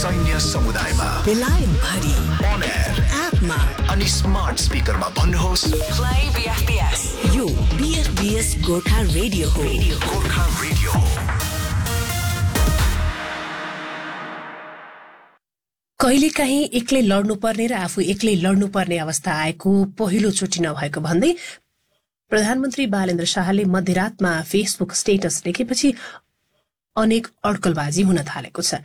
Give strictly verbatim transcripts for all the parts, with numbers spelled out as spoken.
सैन्य समुदायमा, बेलायत भरि, on air, एपमा अनि स्मार्ट स्पिकरमा भन्नुहोस् Play B F B S. यो B F B S Gorkha radio हो। गोर्खा रेडियो हो। कहिलेकाहीँ एक्लै लड्नुपर्ने र आफू एक्लै लड्नुपर्ने अवस्था आएको पहिलो चोटि नभएको भन्दै प्रधानमन्त्री बालेन्द्र शाहले मध्यरातमा फेसबुक स्टेटस लेखेपछि अनेक अड्कलबाजी हुन थालेको छ।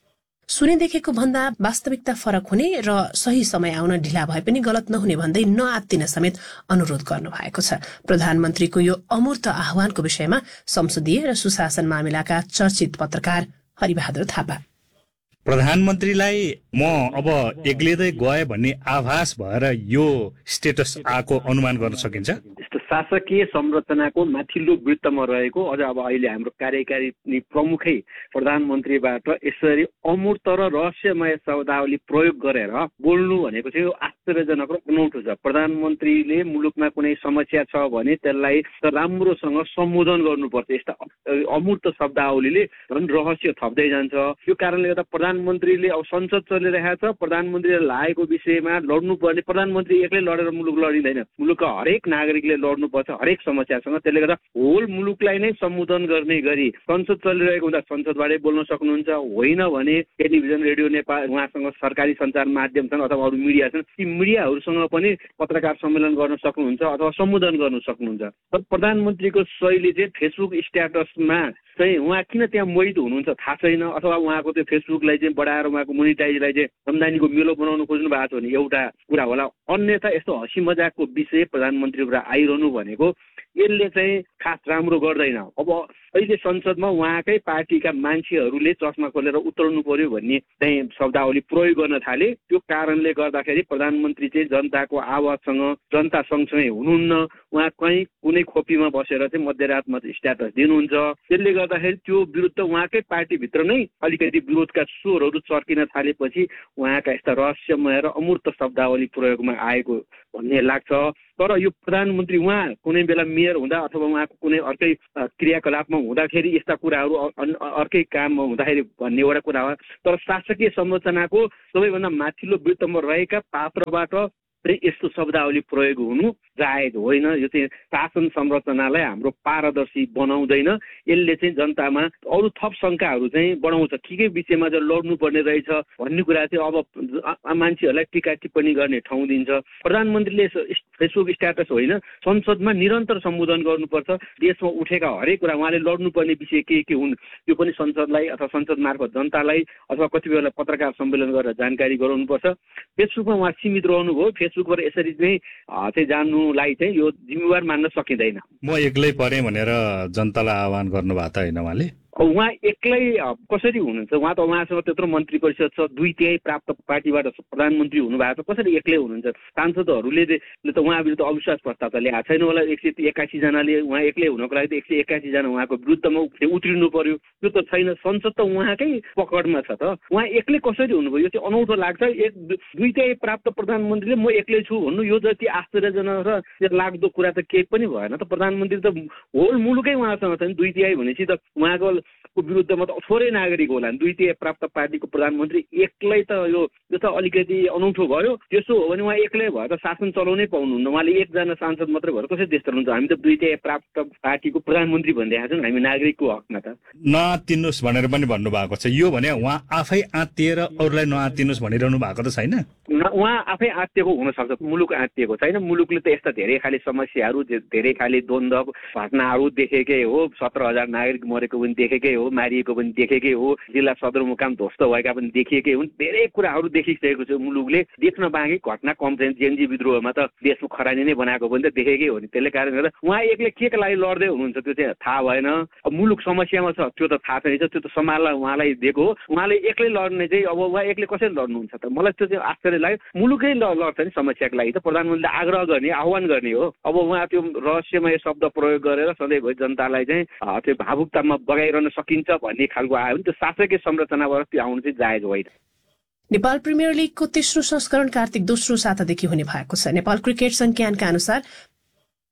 सुनिदेखेको भन्दा वास्तविकता फरक हुने र सही समय आउन ढिला भए पनि गलत नहुने भन्दै नआत्तिन समेत अनुरोध गर्नुभएको छ। प्रधानमन्त्रीको यो अमूर्त आह्वानको विषयमा संसदीय र सुशासन मामिलाका चर्चित पत्रकार हरिबहादुर थापा। प्रधानमन्त्रीलाई म अब एक्लिँदै गए भन्ने आभास भएर यो स्टेटस आएको अनुमान गर्न सकिन्छ। शासकीय संरचनाको माथिल्लो वृत्तमा रहेको अझ अब अहिले हाम्रो कार्यकारी प्रमुखै प्रधानमन्त्रीबाट यसरी अमूर्त र रहस्यमय शब्दावली प्रयोग गरेर बोल्नु भनेको चाहिँ यो आश्चर्यजनक र अनौठो छ। प्रधानमन्त्रीले मुलुकमा कुनै समस्या छ भने त्यसलाई राम्रोसँग सम्बोधन गर्नुपर्छ। यस्ता अमूर्त शब्दावलीले झन् रहस्य थप्दै जान्छ। यो कारणले गर्दा प्रधानमन्त्रीले अब संसद चलिरहेको छ, प्रधानमन्त्रीले लागेको विषयमा लड्नुपर्ने, प्रधानमन्त्री एक्लै लडेर मुलुक लडिँदैन, मुलुकका हरेक नागरिकले लड्नुपर्छ हरेक समस्यासँग। त्यसले गर्दा होल मुलुकलाई नै सम्बोधन गर्ने गरी संसद चलिरहेको हुँदा संसदबाटै बोल्न सक्नुहुन्छ, होइन भने टेलिभिजन रेडियो नेपाल उहाँसँग सरकारी सञ्चार माध्यम छन् अथवा अरू मिडिया छन्, ती मिडियाहरूसँग पनि पत्रकार सम्मेलन गर्न सक्नुहुन्छ अथवा सम्बोधन गर्न सक्नुहुन्छ। तर प्रधानमन्त्रीको शैली चाहिँ फेसबुक स्ट्याटसमा चाहिँ उहाँ किन त्यहाँ मोहित हुनुहुन्छ थाहा छैन, अथवा उहाँको त्यो फेसबुकलाई चाहिँ बढाएर उहाँको मोनिटाइजलाई चाहिँ आम्दानीको मेलो बनाउनु खोज्नु भएको छ भने एउटा कुरा होला। अन्यथा यस्तो हँसी मजाकको विषय प्रधानमन्त्रीको कुरा आइरहनु भनेको यसले चाहिँ खास राम्रो गर्दैन। अब अहिले संसदमा उहाँकै पार्टीका मान्छेहरूले चस्मा खोलेर उत्रनु पर्यो भन्ने चाहिँ शब्दावली प्रयोग गर्न थाले। त्यो कारणले गर्दाखेरि प्रधानमन्त्री चाहिँ जनताको आवाजसँग जनता सँगसँगै हुनुहुन्न, उहाँ कहीँ कुनै खोपीमा बसेर चाहिँ मध्यरातमा स्ट्याटस दिनुहुन्छ। त्यसले गर्दाखेरि त्यो विरुद्ध उहाँकै पार्टीभित्र नै अलिकति विरोधका स्वरहरू चर्किन थालेपछि उहाँका यस्ता रहस्यमय र अमूर्त शब्दावली प्रयोगमा आएको भन्ने लाग्छ। तर यो प्रधानमन्त्री उहाँ कुनै बेला मेयर हुँदा अथवा उहाँको कुनै अर्कै क्रियाकलापमा हुँदाखेरि यस्ता कुराहरू अर्कै काममा हुँदाखेरि भन्ने एउटा कुरा हो। तर शासकीय संरचनाको सबैभन्दा माथिल्लो वृत्तमा रहेका पात्रबाट यस्तो शब्दावली प्रयोग हुनु जायज होइन। यो चाहिँ शासन संरचनालाई हाम्रो पारदर्शी बनाउँदैन, यसले चाहिँ जनतामा अरू थप शङ्काहरू चाहिँ बढाउँछ। ठिकै विषयमा चाहिँ लड्नुपर्ने रहेछ भन्ने कुरा चाहिँ अब मान्छेहरूलाई टिका टिप्पणी गर्ने ठाउँ दिन्छ। प्रधानमन्त्रीले फेसबुक स्ट्याटस होइन, संसदमा निरन्तर सम्बोधन गर्नुपर्छ। देशमा उठेका हरेक कुरा उहाँले लड्नुपर्ने विषय के के हुन् त्यो पनि संसदलाई अथवा संसद मार्फत जनतालाई अथवा कति बेला पत्रकार सम्मेलन गरेर जानकारी गराउनुपर्छ। फेसबुकमा उहाँ सीमित रहनुभयो, फेसबुकबाट यसरी चाहिँ चाहिँ जान्नुलाई चाहिँ यो जिम्मेवार मान्न सकिँदैन। म एक्लै परेँ भनेर जनतालाई आह्वान गर्नुभएको त होइन उहाँले? उहाँ एक्लै कसरी हुनुहुन्छ? उहाँ त उहाँसँग त्यत्रो मन्त्री परिषद छ, दुई तिहाई प्राप्त पार्टीबाट प्रधानमन्त्री हुनुभएको छ, कसरी एक्लै हुनुहुन्छ? सांसदहरूले त उहाँ विरुद्ध अविश्वास प्रस्ताव त ल्याएको छैन होला। एक सय एकासी जनाले उहाँ एक्लै हुनको लागि त एक सय एकासी जना उहाँको विरुद्धमा उत्रिनु पर्यो, त्यो त छैन। संसद त उहाँकै पकडमा छ त, उहाँ एक्लै कसरी हुनुभयो? यो चाहिँ अनौठो लाग्छ। एक दुई तिहाई प्राप्त प्रधानमन्त्रीले म एक्लै छु भन्नु यो जति आश्चर्यजनक र लाग्दो कुरा त केही पनि भएन त। प्रधानमन्त्री त होल मुलुकै उहाँसँग छ नि। दुई तिहाई भनेपछि त उहाँको को विरुद्धमा त थोरै नागरिक होला। दुई तिहाई प्राप्त पार्टीको प्रधानमन्त्री एक्लै त यो यो त अलिकति अनौठो भयो। त्यसो हो भने उहाँ एक्लै भएर शासन चलाउनै पाउनुहुन्न। उहाँले एकजना सांसद मात्रै भएर कसरी देश चलाउनुहुन्छ? हामी त दुई तिहाई प्राप्त पार्टीको प्रधानमन्त्री भनिरहेका छौँ हामी नागरिकको हकमा त। नआत्तिनुहोस् भनेर पनि भन्नुभएको छ। यो भने उहाँ आफै आत्तिएर अरूलाई नआत्तिनुहोस् भनिरहनु भएको त छैन? उहाँ आफै आत्तिएको हुनसक्छ, मुलुक आत्तिएको छैन। मुलुकले त यस्ता धेरै खाले समस्याहरू धेरै खाले द्वन्द्व घटनाहरू देखेकै हो। सत्र हजार नागरिक मरेको पनि देखेकै हो, मारिएको पनि देखेकै हो, जिल्ला सदरमुकाम ध्वस्त भएका पनि देखेकै हुन्। धेरै कुराहरू देखिसकेको छ मुलुकले। देख्न बाँकी घटना कम छैन। जेएनजी विद्रोहमा त देशको खरानी नै बनाएको पनि त देखेकै हो नि। त्यसले कारणले गर्दा उहाँ एक्लै के को लागि लड्दै हुनुहुन्छ त्यो चाहिँ थाहा भएन। अब मुलुक समस्यामा छ त्यो त थाहा छैन, त्यो त सम्हाल्न उहाँलाई दिएको हो। उहाँले एक्लै लड्ने चाहिँ अब उहाँ एक्लै कसरी लड्नुहुन्छ त? मलाई त्यो चाहिँ आश्चर्य लाग्यो। मुलुकै लड्छ नि समस्याको लागि त, प्रधानमन्त्रीले आग्रह गर्ने आह्वान गर्ने हो। अब उहाँ त्यो रहस्यमय शब्द प्रयोग गरेर सधैँभरि जनतालाई चाहिँ त्यो भावुकतामा बगाइरहन सकिन्छ भन्ने खालको आयो भने त्यो शासकीय संरचनाबाट त्यो आउनु चाहिँ जायज होइन। नेपाल प्रिमियर लीगको तेस्रो संस्करण कार्तिक दोस्रो सातादेखि हुने भएको छ। नेपाल क्रिकेट संज्ञानका अनुसार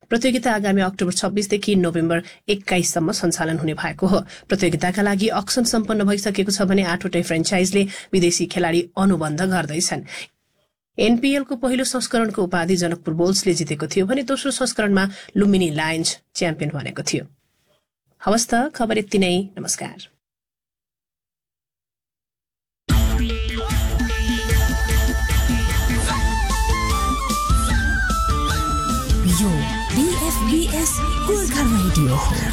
प्रतियोगिता आगामी अक्टोबर छब्बीसदेखि नोभेम्बर एक्काइससम्म सञ्चालन हुने भएको हो। प्रतियोगिताका लागि अक्सन सम्पन्न भइसकेको छ भने आठवटै फ्रेन्चाइजले विदेशी खेलाड़ी अनुबन्ध गर्दैछन्। एनपीएलको पहिलो संस्करणको उपाधि जनकपुर बुल्सले जितेको थियो भने दोस्रो संस्करणमा लुम्बिनी लायन्स च्याम्पियन बनेको थियो। हवस् त खबर यति नै। नमस्कार। यो बीएफबीएस गोर्खा रेडियो हो।